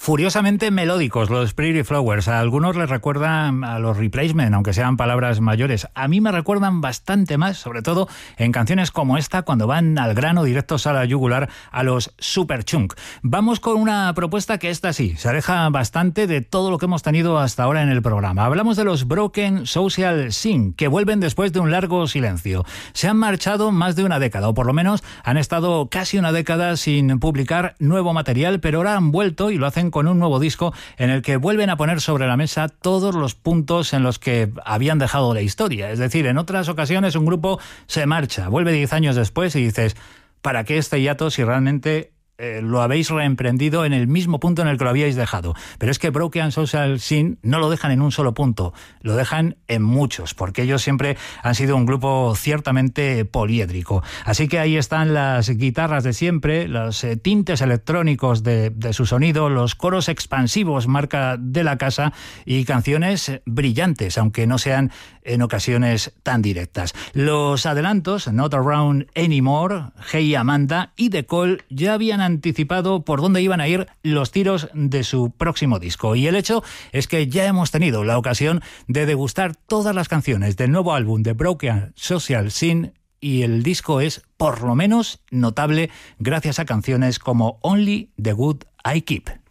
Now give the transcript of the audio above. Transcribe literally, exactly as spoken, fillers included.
Furiosamente melódicos los Pretty Flowers. A algunos les recuerdan a los Replacement, aunque sean palabras mayores. A mí me recuerdan bastante más, sobre todo en canciones como esta, cuando van al grano, directos a la yugular, a los Superchunk. Vamos con una propuesta que esta sí, se aleja bastante de todo lo que hemos tenido hasta ahora en el programa. Hablamos de los Broken Social Scene, que vuelven después de un largo silencio. Se han marchado más de una década, o por lo menos han estado casi una década sin publicar nuevo material, pero ahora han vuelto y lo hacen con un nuevo disco en el que vuelven a poner sobre la mesa todos los puntos en los que habían dejado la historia. Es decir, en otras ocasiones un grupo se marcha, vuelve diez años después y dices, ¿para qué este hiato si realmente eh, lo habéis reemprendido en el mismo punto en el que lo habíais dejado? Pero es que Broken Social Scene no lo dejan en un solo punto, lo dejan en muchos, porque ellos siempre han sido un grupo ciertamente poliédrico. Así que ahí están las guitarras de siempre, los eh, tintes electrónicos de, de su sonido, los coros expansivos marca de la casa y canciones brillantes, aunque no sean en ocasiones tan directas. Los adelantos, Not Around Anymore, Hey Amanda y The Call ya habían anticipado por dónde iban a ir los tiros de su próximo disco. Y el hecho es que ya hemos tenido la ocasión de degustar todas las canciones del nuevo álbum de Broken Social Scene y el disco es, por lo menos, notable gracias a canciones como Only the Good I Keep.